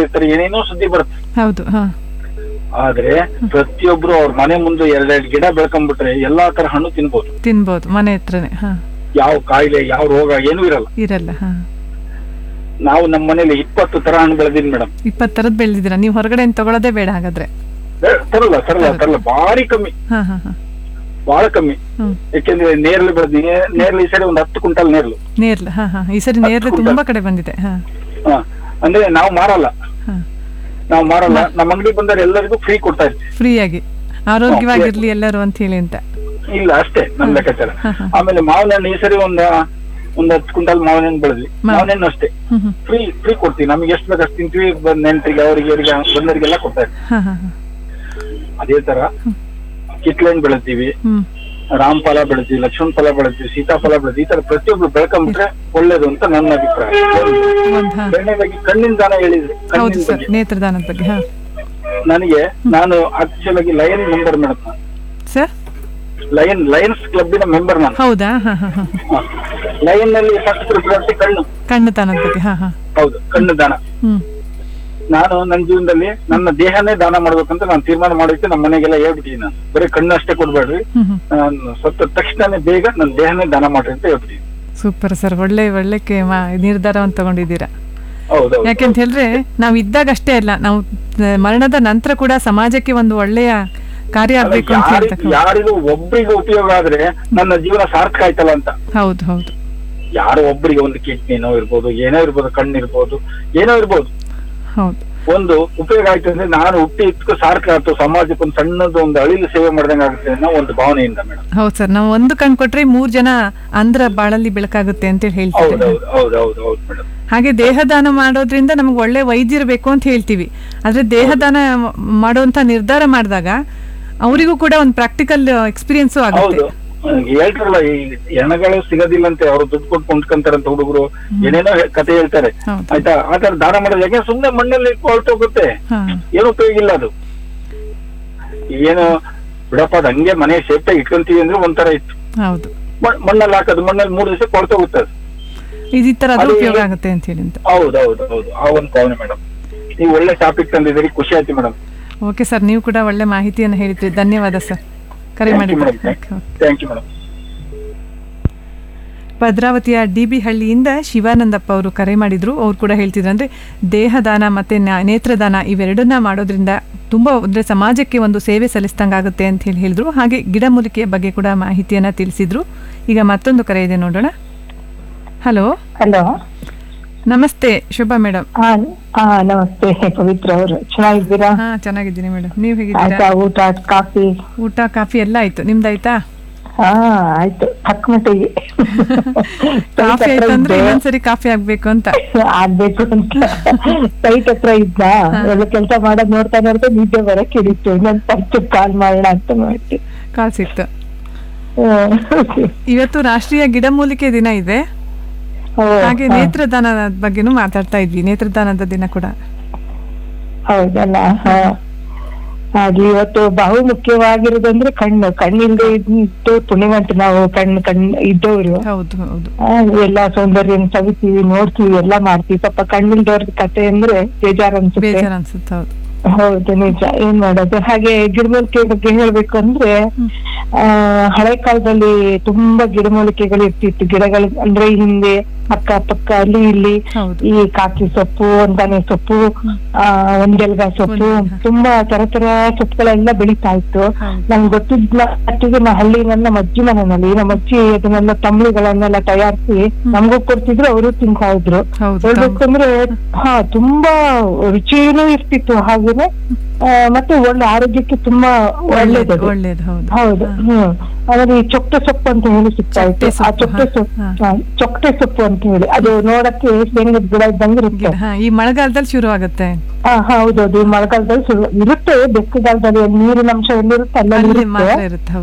ಬಿಡ್ತಾರೆ, ಏನೇನೋ ಸುದ್ದಿ ಬರುತ್ತೆ. ಹೌದು. ಆದ್ರೆ ಪ್ರತಿಯೊಬ್ರು ಅವ್ರ ಮನೆ ಮುಂದೆ 2 ಗಿಡ ಬೆಳ್ಕೊಂಡ್ಬಿಟ್ರೆ ಎಲ್ಲಾ ತರ ಹಣ್ಣು ತಿನ್ಬೋದು ಮನೆ ಹತ್ರನೇ. ಯಾವ ಕಾಯಿಲೆ ಯಾವ ರೋಗ ಏನೂ ಇರಲ್ಲ. ನಾವು ನಮ್ಮ ಮನೇಲಿ 20 ತರ ಹಣ್ಣು ಬೆಳೆದಿನಿ ಮೇಡಮ್. 20 ತರದ್ ಬೆಳೆದಿದ್ದೀರಾ ನೀವು? ಹೊರಗಡೆ ತಗೊಳ್ಳೋದೇ ಬೇಡ ಹಾಗಾದ್ರೆ? ತರಲ್ಲ ಬಾರಿ ಕಮ್ಮಿ, ಬಹಳ ಕಮ್ಮಿ. ಯಾಕೆಂದ್ರೆ ನೇರ್ಲು ಬೆಳೆದಿನಿ. ನೇರ್ಲು ಈ ಸರಿ 10 ಕ್ವಿಂಟಲ್ ನೇರ್ಲು. ಈ ಸರಿ ನೇರ್ಲು ತುಂಬಾ ಕಡೆ ಬಂದಿದೆ. ಅಂದ್ರೆ ನಾವು ಮಾರಲ್ಲ. ನಮ್ಮ ಅಂಗಡಿ ಬಂದರೆ ಎಲ್ಲರಿಗೂ ಫ್ರೀ ಕೊಡ್ತಾ ಇರ್ತೀವಿ. ಫ್ರೀ ಆಗಿ ಆರೋಗ್ಯವಾಗಿರ್ಲಿ ಎಲ್ಲರೂ ಅಂತ ಹೇಳಿ ಅಂತ. ಇಲ್ಲ ಅಷ್ಟೇ ನಮ್ ಲೆಕ್ಕಾಚಾರ. ಆಮೇಲೆ ಮಾವಿನ ಹಣ್ಣು ಈ ಸರಿ ಒಂದ್ 10 ಕ್ವಿಂಟಲ್ ಮಾವಿನ ಹಣ್ಣು ಬೆಳೆದ್ವಿ. ಮಾವಿನ ಹಣ್ಣು ಅಷ್ಟೇ ಫ್ರೀ ಕೊಡ್ತೀವಿ. ನಮ್ಗೆ ಎಷ್ಟು ಬೇಕು ಅಷ್ಟು ತಿಂತೀವಿ. ನೆಂಟರಿಗೆ ಅವರಿಗೆ ಬಂದವರಿಗೆಲ್ಲ ಕೊಡ್ತಾ ಇರ್ತೀವಿ. ಅದೇ ತರ ಕಿತ್ಲೆ ಹಣ್ಣು ಬೆಳೆತೀವಿ, ರಾಮಫಲ ಬೆಳೆತೀವಿ, ಲಕ್ಷ್ಮಣ ಫಲ ಬೆಳೆತೀವಿ, ಸೀತಾಫಲ ಬೆಳೆತೀವಿ. ಈ ತರ ಪ್ರತಿಯೊಬ್ರು ಬೆಳ್ಕೊಂಡ್ಬಿಟ್ರೆ ಒಳ್ಳೇದು ಅಂತ ನನ್ನ ಅಭಿಪ್ರಾಯ. ಬೆಣ್ಣೆ ಬಗ್ಗೆ ಕಣ್ಣಿನ ದಾನ ಹೇಳಿದ್ರಿ, ನೇತ್ರದಾನದ ಬಗ್ಗೆ. ನಾನು ಆಕ್ಚುಲ್ ಆಗಿ lion member madam. Lions ಕ್ಲಬ್ಬಿನ member ನಾನು. ಹೌದಾ? ಲಯನ್ ನಲ್ಲಿ ಫಸ್ಟ್ ಪ್ರಿಫರೆನ್ಸ್ ಕಣ್ಣು ದಾನದ ಬಗ್ಗೆ. ಹೌದು, ಕಣ್ಣು ದಾನ. ನಾನು ನನ್ನ ಜೀವನದಲ್ಲಿ ನನ್ನ ದೇಹನೇ ದಾನ ಮಾಡ್ಬೇಕಂತ ನಾನು ತೀರ್ಮಾನ ಮಾಡಿದ್ದೆ. ನಮ್ಮ ಮನೆಗೆಲ್ಲ ಹೇಳ್ಬಿಟ್ಟಿದ್ದೀನಿ. ನಾನು ಬರೀ ಕಣ್ಣು ಅಷ್ಟೇ ಕೊಡ್ಬೇಡ್ರಿ, ಸತ್ತ ತಕ್ಷಣನೇ ಬೇಗ ನನ್ನ ದೇಹನೇ ದಾನ ಮಾಡ್ರಿ ಅಂತ ಹೇಳ್ಬಿಟ್ಟಿದ್ದೀನಿ. ಸೂಪರ್ ಸರ್, ಒಳ್ಳೆ ನಿರ್ಧಾರವನ್ನು ತಗೊಂಡಿದ್ದೀರಾ. ಹೌದು. ಯಾಕೆಂತ ಹೇಳಿದ್ರೆ ನಾವು ಇದ್ದಾಗ ಅಷ್ಟೇ ಅಲ್ಲ, ನಾವು ಮರಣದ ನಂತರ ಕೂಡ ಸಮಾಜಕ್ಕೆ ಒಂದು ಒಳ್ಳೆಯ ಕಾರ್ಯ ಆಗ್ಬೇಕು ಅಂತ ಹೇಳ್ತಾರೆ. ಯಾರಿಗೂ ಒಬ್ಬರಿಗೆ ಉಪಯೋಗ ಆದ್ರೆ ನನ್ನ ಜೀವನ ಸಾರ್ಥಕ ಆಯ್ತಲ್ಲ ಅಂತ. ಹೌದು. ಯಾರೋ ಒಬ್ಬರಿಗೆ ಒಂದು ಕಿಡ್ನಿನೋ ಇರ್ಬೋದು, ಏನೋ ಇರ್ಬೋದು, ಕಣ್ಣು ಇರ್ಬೋದು, ಏನೋ ಇರ್ಬೋದು, ಒಂದು ಉಪಯೋಗ ಆಯ್ತು ಅಂದ್ರೆ ನಾನು ಹುಟ್ಟಿ ಇದ್ಕೂ ಸಾರ್ಥಕ ಆಯ್ತು, ಸಮಾಜಕ್ಕೆ ಒಂದು ಸಣ್ಣದು ಒಂದು ಅಳಿಲು ಸೇವೆ ಮಾಡ್ದಂಗೆ ಆಗುತ್ತೆ ಅನ್ನೋ ಒಂದು ಭಾವನೆಯಿಂದ ಮೇಡಮ್. ಹೌದು ಸರ್, ನಾವು ಒಂದು ಕಣ್ ಕೊಟ್ರೆ 3 ಜನ ಅಂದ್ರ ಬಾಳಲ್ಲಿ ಬೆಳಕಾಗುತ್ತೆ ಅಂತ ಹೇಳ್ತೀವಿ. ಹೌದು ಮೇಡಮ್. ಹಾಗೆ ದೇಹದಾನ ಮಾಡೋದ್ರಿಂದ ನಮ್ಗೆ ಒಳ್ಳೆ ವೈದ್ಯರು ಅಂತ ಹೇಳ್ತೀವಿ. ಆದ್ರೆ ದೇಹದಾನ ಮಾಡುವಂತ ನಿರ್ಧಾರ ಮಾಡಿದಾಗ ಅವರಿಗೂ ಕೂಡ ಒಂದು ಪ್ರಾಕ್ಟಿಕಲ್ ಎಕ್ಸ್ಪೀರಿಯನ್ಸ್ ಆಗುತ್ತೆ. ಹೇಳ್ತಾರಲ್ಲ, ಈ ಹೆಣಗಳು ಸಿಗೋದಿಲ್ಲ ಅಂತೆ, ಅವ್ರು ದುಡ್ಡು ಕೊಟ್ಟು ಕೊಂಡ್ಕೊಂತಾರಂತ ಹುಡುಗರು, ಏನೇನೋ ಕತೆ ಹೇಳ್ತಾರೆ. ಆಯ್ತಾ? ಆತರ ದಾನ ಮಾಡೋದು ಯಾಕೆ? ಸುಮ್ನೆ ಮಣ್ಣಲ್ಲಿ ಹೊರಟೋಗುತ್ತೆ, ಏನು ಉಪಯೋಗ ಇಲ್ಲ. ಅದು ಏನು ಬಿಡಪ್ಪ, ಅದ್ ಹಂಗೆ ಮನೆ ಸೇಫ್ಟಾಗಿ ಇಟ್ಕೊಂತೀವಿ ಅಂದ್ರೆ ಒಂಥರ ಇತ್ತು. ಮಣ್ಣಲ್ಲಿ ಹಾಕೋದು, ಮಣ್ಣಲ್ಲಿ 3 ದಿವಸ ಹೊರಟೋಗುತ್ತೆ. ಅದು ಈ ತರ ಉಪಯೋಗ ಆಗುತ್ತೆ ಅಂತ ಹೇಳಿ. ಹೌದು, ಆ ಒಂದು ಭಾವನೆ ಮೇಡಮ್. ನೀವು ಒಳ್ಳೆ ಟಾಪಿಕ್ ತಂದಿದ್ದೀರಿ, ಖುಷಿ ಆಯ್ತು ಮೇಡಮ್. ಓಕೆ ಸರ್, ನೀವು ಕೂಡ ಒಳ್ಳೆ ಮಾಹಿತಿಯನ್ನು ಹೇಳಿದ್ರಿ. ಧನ್ಯವಾದ ಸರ್, ಕರೆ ಮಾಡಿದ್ದೀರಿ. Thank you madam. ಭದ್ರಾವತಿಯ DB ಹಳ್ಳಿಯಿಂದ ಶಿವಾನಂದಪ್ಪ ಅವರು ಕರೆ ಮಾಡಿದ್ರು. ಅವ್ರು ಕೂಡ ಹೇಳ್ತಿದ್ರು ಅಂದ್ರೆ ದೇಹದಾನ ಮತ್ತೆ ನೇತ್ರದಾನ ಇವೆರಡನ್ನ ಮಾಡೋದ್ರಿಂದ ತುಂಬಾ ಅಂದ್ರೆ ಸಮಾಜಕ್ಕೆ ಒಂದು ಸೇವೆ ಸಲ್ಲಿಸಿದಂಗಾಗುತ್ತೆ ಅಂತ ಹೇಳಿದ್ರು. ಹಾಗೆ ಗಿಡಮೂಲಿಕೆಯ ಬಗ್ಗೆ ಕೂಡ ಮಾಹಿತಿಯನ್ನ ತಿಳಿಸಿದ್ರು. ಈಗ ಮತ್ತೊಂದು ಕರೆ ಇದೆ, ನೋಡೋಣ. ಹಲೋ. ನಮಸ್ತೆ ಶೋಭಾ ಮೇಡಮ್. ನಮಸ್ತೆ ಪವಿತ್ರ ಅವರು, ಚೆನ್ನಾಗಿದ್ದೀರಾ? ಚೆನ್ನಾಗಿದ್ದೀನಿ ಮೇಡಮ್, ನೀವ್ ಹೇಗಿದ್ದೀರಾ? ಊಟ ಕಾಫಿ ಎಲ್ಲ ಆಯ್ತು, ನಿಮ್ದಾಯ್ತಾ? ಆಯ್ತು, ತಕ್ಕಮಟ್ಟಿಗೆ. ಕಾಫಿ ಆಯ್ತು ಅಂದ್ರೆ ಇನ್ನೊಂದ್ಸರಿ ಕಾಫಿ ಆಗ್ಬೇಕು ಅಂತ ಸೈಟ್ ಹತ್ರ ಇದ್ದ ಎಲ್ಲ ಕೆಲಸ ಮಾಡೋದ್ ನೋಡ್ತಾ ನಿದ್ದೆ ಬರಕ್ ಹಿಡಿತು. ಇನ್ನೊಂದ್ ಫಸ್ಟ್ ಕಾಲ್ ಮಾಡೋಣ ಅಂತ ಮಾಡ್ತಿ, ಕಾಲ್ ಸಿಕ್ತು. ಇವತ್ತು ರಾಷ್ಟ್ರೀಯ ಗಿಡಮೂಲಿಕೆ ದಿನ ಇದೆ. ಹಾಗೆ ನೇತ್ರದಾನದ ಬಗ್ಗೆನೂ ಮಾತಾಡ್ತಾ ಇದ್ವಿ. ನೇತ್ರದಾನದ ದಿನ ಕೂಡ ಹೌದಲ್ಲ. ಹಾಗೆ ಇವತ್ತು ಬಹು ಮುಖ್ಯವಾಗಿರೋದಂದ್ರೆ ಕಣ್ಣಿಲ್ದೆ ಇದ್ದು ಪುಣ್ಯವಂತ ನಾವು. ಕಣ್ಣು ಇದ್ದವರು ಎಲ್ಲಾ ಸೌಂದರ್ಯ ಸವಿತೀವಿ, ನೋಡ್ತೀವಿ, ಎಲ್ಲಾ ಮಾಡ್ತೀವಿ. ಸ್ವಲ್ಪ ಕಣ್ಣಿಲ್ದವ್ರ ಕತೆ ಅಂದ್ರೆ ಬೇಜಾರ್ ಅನ್ಸುತ್ತೆ. ಹೌದು, ನಿಜ. ಏನ್ ಮಾಡೋದು? ಹಾಗೆ ಗಿಡಮೂಲಿಕೆ ಬಗ್ಗೆ ಹೇಳ್ಬೇಕು ಅಂದ್ರೆ ಹಳೆ ಕಾಲದಲ್ಲಿ ತುಂಬಾ ಗಿಡಮೂಲಿಕೆಗಳು ಇರ್ತಿತ್ತು. ಗಿಡಗಳು ಅಂದ್ರೆ ಹಿಂದೆ ಅಕ್ಕ ಪಕ್ಕ ಅಲ್ಲಿ ಇಲ್ಲಿ ಈ ಕಾಕಿ ಸೊಪ್ಪು, ಒಂದಾನೆ ಸೊಪ್ಪು, ಒಂದೆಲ್ಗ ಸೊಪ್ಪು, ತುಂಬಾ ತರ ಸೊಪ್ಪುಗಳೆಲ್ಲ ಬೆಳೀತಾ ಇತ್ತು. ನಮ್ಗೆ ಗೊತ್ತಿದ್ದ ಮಟ್ಟಿಗೆ ನಮ್ಮ ಅಜ್ಜಿ ಮನೆಯಲ್ಲಿ ನಮ್ಮ ಅಜ್ಜಿ ಅದನ್ನೆಲ್ಲ ತಂಬ್ಳಿಗಳನ್ನೆಲ್ಲ ತಯಾರಿಸಿ ನಮಗೂ ಕೊಡ್ತಿದ್ರು, ಅವರು ತಿಂತಾ ಇದ್ರು. ಹೇಳ್ಬೇಕಂದ್ರೆ ತುಂಬಾ ರುಚಿನೂ ಇರ್ತಿತ್ತು. ಹಾಗೇನೆ ಮತ್ತೆ ಒಳ್ಳೆ ಆರೋಗ್ಯಕ್ಕೆ ತುಂಬಾ ಒಳ್ಳೇದು. ಹೌದು. ಆಮೇಲೆ ಈ ಚೊಕ್ಟೆ ಸೊಪ್ಪು ಅಂತ ಹೇಳಿ ಸಿಗ್ತಾ ಇತ್ತು. ಆ ಚೊಕ್ಟೆ ಸೊಪ್ಪು ಅಂತ ಹೇಳಿ ಅದು ನೋಡಕ್ಕೆ ಶೇಂಗದ ಗಿಡ ಇದ್ದಂಗೆ ಇರುತ್ತೆ. ಈ ಮಳೆಗಾಲದಲ್ಲಿ ಶುರು ಆಗುತ್ತೆ. ಹೌದೌದು, ಈ ಮಳೆಗಾಲದಲ್ಲಿ ಶುರು ಇರುತ್ತೆ. ಬೆಕ್ಕಗಾಲದಲ್ಲಿ ನೀರಿನ ಅಂಶ ಎಲ್ಲಿರುತ್ತೆ ಅಲ್ಲೇ ಇರುತ್ತೆ.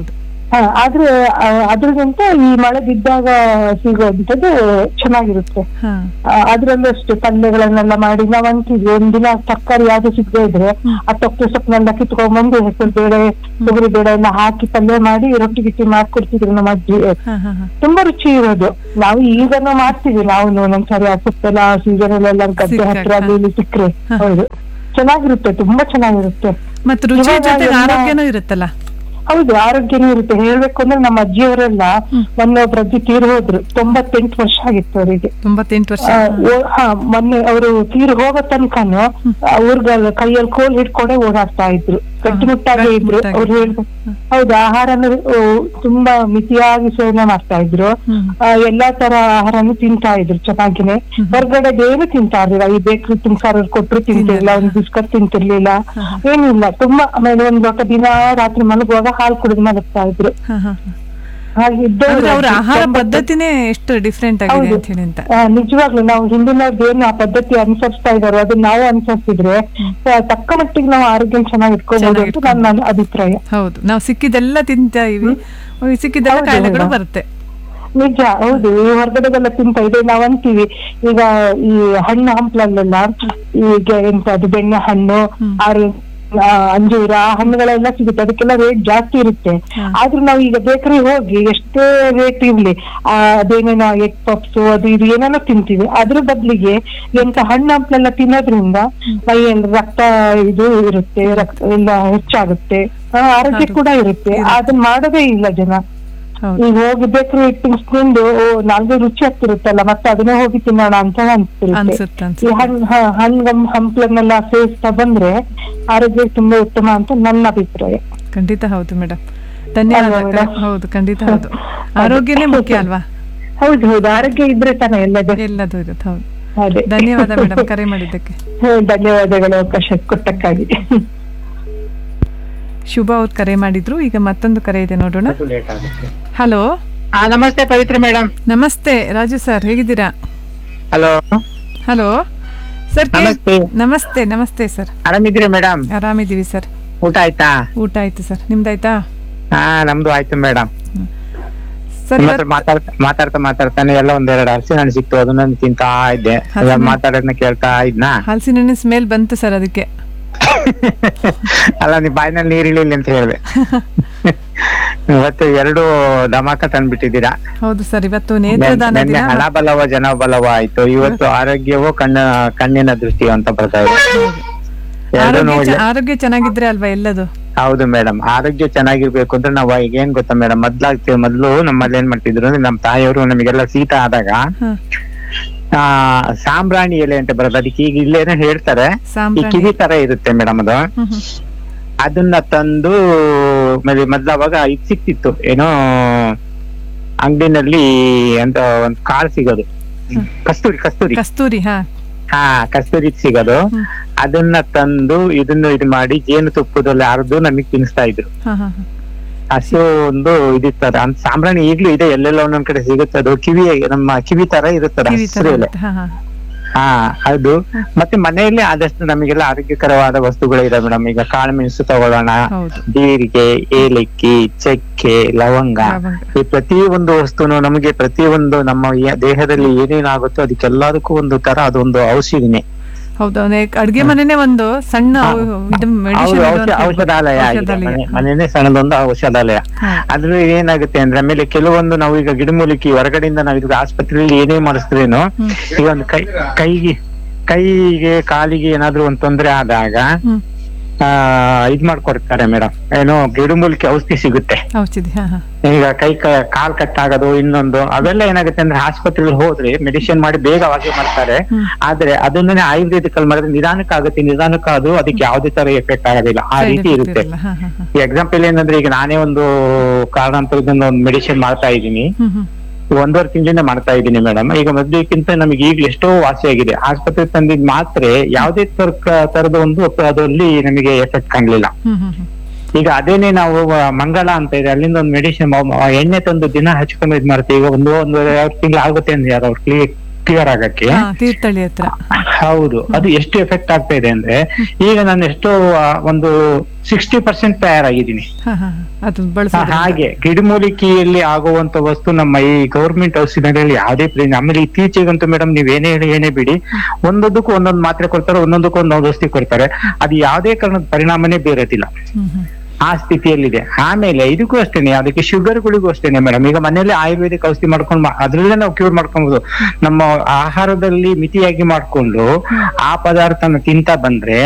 ಆದ್ರೆ ಅದ್ರದಂತ ಈ ಮಳೆ ಬಿದ್ದಾಗ ಸಿಗುವಂತದ್ದು ಚೆನ್ನಾಗಿರುತ್ತೆ. ಅದ್ರಲ್ಲೂ ಅಷ್ಟೇ ಪಲ್ಯಗಳನ್ನೆಲ್ಲ ಮಾಡಿ ನಾವ್ ಅಂತಿದ್ವಿ, ಒಂದಿನ ತರಕಾರಿ ಯಾವ್ದು ಸಿಗದೆ ಇದ್ರೆ ಆ ತೊಕ್ಕೆ ಸೊಪ್ಪನ್ನೆಲ್ಲ ಕಿತ್ಕೊಂಡ್ಬಂದು ಹೆಸರು ಬೇಳೆ ತೊಗರಿ ಬೇಳೆ ಎಲ್ಲ ಹಾಕಿ ಪಲ್ಯ ಮಾಡಿ ರೊಟ್ಟಿ ಗಿಟ್ಟಿ ಮಾಡ್ಕೊಡ್ತಿದ್ರು ನಮ್ಮ ಅಜ್ಜಿ. ತುಂಬಾ ರುಚಿ ಇರೋದು. ನಾವು ಈಗನೂ ಮಾಡ್ತೀವಿ, ನಾವು ಒಂದೊಂದ್ಸರಿ ಆ ಸೊಪ್ಪೆಲ್ಲ ಸೀಸನ್ ಎಲ್ಲ ಗದ್ದೆ ಹತ್ರ ಅಲ್ಲಿ ಸಿಕ್ಕ್ರೆ. ಹೌದು, ಚೆನ್ನಾಗಿರುತ್ತೆ, ತುಂಬಾ ಚೆನ್ನಾಗಿರುತ್ತೆ. ಮತ್ತೆ ರುಚಿ ಜೊತೆಗೆ ಆರೋಗ್ಯನೂ ಇರುತ್ತಲ್ಲ. ಹೌದು, ಆರೋಗ್ಯನೂ ಇರುತ್ತೆ. ಹೇಳ್ಬೇಕು ಅಂದ್ರೆ ನಮ್ಮ ಅಜ್ಜಿಯವರೆಲ್ಲ ಮೊನ್ನೆ ಒಬ್ರು ಅಜ್ಜಿ ತೀರು ಹೋದ್ರು, 98 ವರ್ಷ ಆಗಿತ್ತು ಅವರಿಗೆ. 98 ವರ್ಷ. ಮೊನ್ನೆ ಅವರು ತೀರು ಹೋಗೋ ತನಕನು ಅವ್ರ ಕೈಯಲ್ಲಿ ಕೋಲ್ ಹಿಡ್ಕೊಂಡೆ ಓಡಾಡ್ತಾ ಇದ್ರು, ಗಟ್ಟಿಮುಟ್ಟಾಗೆ ಇದ್ರು. ಅವ್ರು ಹೇಳ್ಬೇಕು, ಹೌದು, ಆಹಾರನು ತುಂಬಾ ಮಿತಿಯಾಗಿ ಸೇವನೆ ಮಾಡ್ತಾ ಇದ್ರು. ಎಲ್ಲಾ ತರ ಆಹಾರನು ತಿಂತಾ ಇದ್ರು ಚೆನ್ನಾಗಿನೇ. ಹೊರಗಡೆದೇನು ತಿಂತಾ ಇರ್ಲಿಲ್ಲ. ಈ ಬೇಕ್ರಿ ತಿನ್ಸಾರ ಕೊಟ್ರು ತಿಂತಿರ್ಲಿಲ್ಲ, ಒಂದು ಬಿಸ್ಕಟ್ ತಿಂತಿರ್ಲಿಲ್ಲ, ಏನಿಲ್ಲ. ತುಂಬಾ ಆಮೇಲೆ ಒಂದ್ ಲೋಟ ದಿನ ರಾತ್ರಿ ಮಲಗುವಾಗ ಹಾಲು ಕುಡಿದು ಮಲಗ್ತಾ ಇದ್ರು. ಅವ್ರ ಆಹಾರ ಪದ್ಧತಿನೇ ಎಷ್ಟು ಡಿಫ್ರೆಂಟ್ ಆಗಿದೆ ಅಂತ ಹೇಳಿ. ನಿಜವಾಗ್ಲು ನಾವು ಹಿಂದಿನವ್ರದ್ದು ಏನು ಆ ಪದ್ಧತಿ ಅನುಸರಿಸ್ತಾ ಇದಾರೋ ಅದನ್ನ ನಾವು ಅನುಸರಿಸಿದ್ರೆ ತಕ್ಕ ಮಟ್ಟಿಗೆ ನಾವು ಆರೋಗ್ಯ ಚೆನ್ನಾಗಿ ಇಟ್ಕೋಬಹುದು ಅಂತ ನನ್ನ ಅಭಿಪ್ರಾಯ. ಹೌದು, ನಾವು ಸಿಕ್ಕಿದೆಲ್ಲ ತಿಂತಾ ಇವಿ, ಸಿಕ್ಕಿದೆಲ್ಲ ಕಾಯಿಲೆಗಳು ಬರುತ್ತೆ. ನಿಜ, ಹೌದು. ಈ ಹೊರಗಡೆಗೆಲ್ಲ ತಿಂತಾ ಇದೆ. ನಾವ್ ಅಂತೀವಿ ಈಗ ಈ ಹಣ್ಣು ಹಂಪ್ಲಲ್ಲೆಲ್ಲ ಈಗ ಎಂತದು ಬೆಣ್ಣೆ ಹಣ್ಣು, ಅಂಜೂರ, ಹಣ್ಣುಗಳೆಲ್ಲ ಸಿಗುತ್ತೆ, ಅದಕ್ಕೆಲ್ಲ ರೇಟ್ ಜಾಸ್ತಿ ಇರುತ್ತೆ. ಆದ್ರೂ ನಾವು ಈಗ ಬೇಕರಿ ಹೋಗಿ ಎಷ್ಟೇ ರೇಟ್ ಇರ್ಲಿ ಅದೇನೇನೋ ಎಗ್ ಪಪ್ಸ್ ಅದು ಇದು ಏನೇನೋ ತಿಂತೀವಿ. ಅದ್ರ ಬದ್ಲಿಗೆ ಎಂತ ಹಣ್ಣು ಹಂಪ್ಲೆಲ್ಲ ತಿನ್ನೋದ್ರಿಂದ ಮೈಯಲ್ಲಿ ರಕ್ತ ಇದು ಇರುತ್ತೆ, ರಕ್ತ ಎಲ್ಲ ಹೆಚ್ಚಾಗುತ್ತೆ, ಆರೋಗ್ಯ ಕೂಡ ಇರುತ್ತೆ. ಅದನ್ನ ಮಾಡೋದೇ ಇಲ್ಲ ಜನ. ಈಗ ಹೋಗಿ ಬೇಕರಿ ಥಿಂಗ್ಸ್ ತಿಂದು ನಾಲ್ಕು ರುಚಿ ಆಗ್ತಿರುತ್ತಲ್ಲ, ಮತ್ತೆ ಅದನ್ನೇ ಹೋಗಿ ತಿನ್ನೋಣ ಅಂತ ಅನ್ಸುತ್ತೆ. ಈ ಹಣ್ಣು ಹಂಪ್ಲನ್ನೆಲ್ಲ ಸೇವಿಸ್ತಾ ಬಂದ್ರೆ ಆರೋಗ್ಯ ತುಂಬಾ ಉತ್ತಮ ಅಂತ ನನ್ನ ಅಭಿಪ್ರಾಯ. ಖಂಡಿತ ಹೌದು ಮೇಡಮ್, ಧನ್ಯವಾದ. ಹೌದು, ಖಂಡಿತ ಹೌದು, ಆರೋಗ್ಯನೇ ಮುಖ್ಯ ಅಲ್ವಾ? ಹೌದು ಹೌದು, ಆರೋಗ್ಯ ಇದ್ರೆ ತಾನೇ ಎಲ್ಲದೂ ಇರುತ್ತೆ. ಹೌದು, ಅದೇ. ಧನ್ಯವಾದ ಮೇಡಮ್ ಕರೆ ಮಾಡಿದ್ದಕ್ಕೆ. ಧನ್ಯವಾದಗಳು ಅವಕಾಶ ಕೊಟ್ಟಕ್ಕಾಗಿ. ಶುಭ ಅವ್ರು ಕರೆ ಮಾಡಿದ್ರು. ಈಗ ಮತ್ತೊಂದು ಕರೆ ಇದೆ, ನೋಡೋಣ. ಹಲೋ, ನಮಸ್ತೆ ಪವಿತ್ರ ಮೇಡಮ್. ನಮಸ್ತೆ ರಾಜು ಸರ್, ಹೇಗಿದ್ದೀರಾ? Hello hello sir. ನಮಸ್ತೆ. ನಮಸ್ತೆ ಸರ್, ಆರಾಮಿದ್ದೀರಾ ಮೇಡಮ್? ಆರಾಮಿದ್ದೀವಿ ಸರ್. ಊಟ ಆಯ್ತಾ? ಊಟ ಆಯ್ತು ಸರ್, ನಿಮ್ದಾಯ್ತಾ? ನಮ್ದು ಆಯ್ತು ಮೇಡಮ್. ಸರ್, ಮಾತಾಡ್ತಾನೆ ಎಲ್ಲ ಒಂದೆರಡು ಹಲಸಿನ ಹಣ್ಣು ಸಿಕ್ತು, ಅದನ್ನ ತಿಂತಾ ಇದ್ದೆ. ಮಾತಾಡೋದನ್ನ ಕೇಳ್ತಾ ಇದ್ನಾ. ಹಲಸಿನ ಹಣ್ಣಿನ ಸ್ಮೆಲ್ ಬಂತು ಸರ್, ಅದಕ್ಕೆ. ಅಲ್ಲ, ನೀ ಬಾಯಿನಲ್ಲಿ ನೀರಿಳಿಲ್ಲ ಅಂತ ಹೇಳಿದೆ. ಇವತ್ತು 2 ಧಮಾಕ ತಂದ್ಬಿಟ್ಟಿದ್ದೀರಾ. ಹೌದು ಸರ್, ಇವತ್ತು ನೇತ್ರದಾನ ದಿನ. ಹಣ ಬಲವ ಜನ ಬಲವ ಆಯ್ತು. ಇವತ್ತು ಆರೋಗ್ಯವೋ ಕಣ್ಣಿನ ದೃಷ್ಟಿಯೋ ಅಂತ ಬರ್ತಾ ಇದೆ. ಆರೋಗ್ಯ ಚೆನ್ನಾಗಿದ್ರೆ ಅಲ್ವಾ ಎಲ್ಲದು. ಹೌದು ಮೇಡಮ್, ಆರೋಗ್ಯ ಚೆನ್ನಾಗಿರ್ಬೇಕು ಅಂದ್ರೆ ನಾವು ಈಗ ಏನ್ ಗೊತ್ತಾ ಮೇಡಮ್, ಮೊದ್ಲು ನಮ್ಮಲ್ಲಿ ಏನ್ ಮಾಡ್ತಿದ್ರು ಅಂದ್ರೆ ನಮ್ಮ ತಾಯಿಯವರು ನಮಗೆಲ್ಲ ಶೀತ ಆದಾಗ ಸಾಂಬ್ರಾಣಿ ಎಲೆ ಅಂತ ಬರೋದು, ಅದಕ್ಕೆ ಈಗ ಇಲ್ಲೇನೋ ಹೇಳ್ತಾರೆ, ಈ ಕಿವಿ ತರ ಇರುತ್ತೆ ಮೇಡಮ್ ಅದು. ಅದನ್ನ ತಂದು ಮೊದ್ಲು ಅವಾಗ ಇದು ಸಿಕ್ತಿತ್ತು, ಏನೋ ಅಂಗಡಿನಲ್ಲಿ ಅಂತ ಒಂದ್ ಕಾಳು ಸಿಗೋದು, ಕಸ್ತೂರಿ ಕಸ್ತೂರಿ ಸಿಗೋದು. ಅದನ್ನ ತಂದು ಇದು ಮಾಡಿ ಜೇನು ತುಪ್ಪದಲ್ಲಿ ಅರ್ದು ನಮಗ್ ತಿನ್ನಿಸ್ತಾ ಇದ್ರು. ಅಷ್ಟು ಒಂದು ಇದಿರ್ತದ ಅಂತ. ಸಾಂಬ್ರಾಣಿ ಈಗ್ಲೂ ಇದೆ, ಎಲ್ಲೆಲ್ಲ ಒಂದೊಂದ್ ಕಡೆ ಸಿಗುತ್ತೆ. ಅದು ನಮ್ಮ ಕಿವಿ ತರ ಇರುತ್ತದೆ ಹಸಿರು ಎಲೆ. ಅದು ಮತ್ತೆ ಮನೆಯಲ್ಲಿ ಆದಷ್ಟು ನಮಗೆಲ್ಲ ಆರೋಗ್ಯಕರವಾದ ವಸ್ತುಗಳು ಇದೆ ಮೇಡಮ್. ಈಗ ಕಾಳು ಮೆಣಸು ತಗೊಳ್ಳೋಣ, ಜೀರಿಗೆ, ಏಲಕ್ಕಿ, ಚಕ್ಕೆ, ಲವಂಗ, ಈ ಪ್ರತಿಯೊಂದು ವಸ್ತುನು ನಮಗೆ ಪ್ರತಿಯೊಂದು ನಮ್ಮ ದೇಹದಲ್ಲಿ ಏನೇನಾಗುತ್ತೋ ಅದಕ್ಕೆಲ್ಲದಕ್ಕೂ ಒಂದು ತರ ಅದೊಂದು ಔಷಧಿನೇ. ಹೌದು, ಅಡ್ಗೆ ಮನೆನೇ ಒಂದು ಸಣ್ಣ ಔಷಧಾಲಯ, ಮನೆನೇ ಸಣ್ಣದೊಂದು ಔಷಧಾಲಯ. ಅದ್ರ ಏನಾಗುತ್ತೆ ಅಂದ್ರೆ ಆಮೇಲೆ ಕೆಲವೊಂದು ನಾವು ಈಗ ಗಿಡಮೂಲಿಕೆ ಹೊರಗಡೆಯಿಂದ ನಾವು ಈಗ ಆಸ್ಪತ್ರೆಯಲ್ಲಿ ಏನೇ ಮಾಡಿಸಿದ್ರೇನು, ಈಗ ಒಂದು ಕೈಗೆ ಕಾಲಿಗೆ ಏನಾದ್ರು ಒಂದು ತೊಂದರೆ ಆದಾಗ ಇದ್ ಮಾಡ್ಕೊಡ್ತಾರೆ ಮೇಡಮ್, ಏನೋ ಗಿಡಮೂಲಿಕೆ ಔಷಧಿ ಸಿಗುತ್ತೆ. ಈಗ ಕಾಲ್ ಕಟ್ಟಾಗೋದು ಇನ್ನೊಂದು ಅವೆಲ್ಲ ಏನಾಗುತ್ತೆ ಅಂದ್ರೆ ಆಸ್ಪತ್ರೆಯಲ್ಲಿ ಹೋದ್ರೆ ಮೆಡಿಸಿನ್ ಮಾಡಿ ಬೇಗ ವಾಸಿ ಮಾಡ್ತಾರೆ. ಆದ್ರೆ ಅದನ್ನೇ ಆಯುರ್ವೇದಿಕ್ ಅಲ್ಲಿ ಮಾಡಿದ್ರೆ ನಿಧಾನಕ್ಕೆ ಅದು ಅದಕ್ಕೆ ಯಾವುದೇ ತರ ಎಫೆಕ್ಟ್ ಆಗೋದಿಲ್ಲ, ಆ ರೀತಿ ಇರುತ್ತೆ. ಎಕ್ಸಾಂಪಲ್ ಏನಂದ್ರೆ ಈಗ ನಾನೇ ಒಂದು ಕಾರಣಾಂತರದಿಂದ ಒಂದು ಮೆಡಿಸಿನ್ ಮಾಡ್ತಾ ಇದ್ದೀನಿ, 1.5 ತಿಂಗಳಿಂದ ಮಾಡ್ತಾ ಇದ್ದೀನಿ ಮೇಡಮ್. ಈಗ ಮೊದ್ಲಿಕ್ಕಿಂತ ನಮಗೆ ಈಗ ಎಷ್ಟೋ ವಾಸಿಯಾಗಿದೆ. ಆಸ್ಪತ್ರೆ ತಂದಿದ್ ಮಾತ್ರೆ ಯಾವುದೇ ತರದ ಒಂದು ಅದರಲ್ಲಿ ನಮಗೆ ಎಫೆಕ್ಟ್ ಕಾಣ್ಲಿಲ್ಲ. ಈಗ ಅದೇನೆ ನಾವು ಮಂಗಳ ಅಂತ ಇದೆ, ಅಲ್ಲಿಂದ ಒಂದು ಮೆಡಿಸಿನ್ ಎಣ್ಣೆ ತಂದು ದಿನ ಹಚ್ಕೊಂಡು ಇದ್ ಮಾಡ್ತೀವಿ. ಈಗ 1.5 ತಿಂಗಳು ಆಗುತ್ತೆ ಅಂದ್ರೆ ಯಾರು ಅವ್ರು ಕ್ಲಿಯರ್ ಆಗಕ್ಕೆ. ತೀರ್ಥಹಳ್ಳಿ ಹತ್ರ. ಹೌದು, ಅದು ಎಷ್ಟು ಎಫೆಕ್ಟ್ ಆಗ್ತಾ ಇದೆ ಅಂದ್ರೆ ಈಗ ನಾನು ಎಷ್ಟೋ ಒಂದು 60% ತಯಾರಾಗಿದ್ದೀನಿ. ಹಾಗೆ ಗಿಡಮೂಲಿಕೆಯಲ್ಲಿ ಆಗುವಂತ ವಸ್ತು ನಮ್ಮ ಈ ಗೌರ್ಮೆಂಟ್ ಔಷಧಿಗಳಲ್ಲಿ ಯಾವುದೇ ಆಮೇಲೆ ಇತ್ತೀಚೆಗಂತೂ ಮೇಡಮ್ ನೀವ್ ಏನೇ ಬಿಡಿ, ಒಂದೊಂದಕ್ಕೂ ಒಂದೊಂದು ಮಾತ್ರೆ ಕೊಡ್ತಾರೆ, ಒಂದೊಂದಕ್ಕೂ ಒಂದೊಂದು ಔಷಧಿ ಕೊಡ್ತಾರೆ. ಅದು ಯಾವುದೇ ಕಾರಣದ ಪರಿಣಾಮನೇ ಬೇರೆದಿಲ್ಲ, ಆ ಸ್ಥಿತಿಯಲ್ಲಿದೆ. ಆಮೇಲೆ ಇದಕ್ಕೂ ಅಷ್ಟೇನೆ, ಅದಕ್ಕೆ ಶುಗರ್ಗಳಿಗೂ ಅಷ್ಟೇನೆ ಮೇಡಮ್. ಈಗ ಮನೆಯಲ್ಲೇ ಆಯುರ್ವೇದಿಕ್ ಔಷಧಿ ಮಾಡ್ಕೊಂಡು ಅದ್ರಲ್ಲೇ ನಾವು ಕ್ಯೂರ್ ಮಾಡ್ಕೊಬಹುದು. ನಮ್ಮ ಆಹಾರದಲ್ಲಿ ಮಿತಿಯಾಗಿ ಮಾಡ್ಕೊಂಡು ಆ ಪದಾರ್ಥನ ತಿಂತಾ ಬಂದ್ರೆ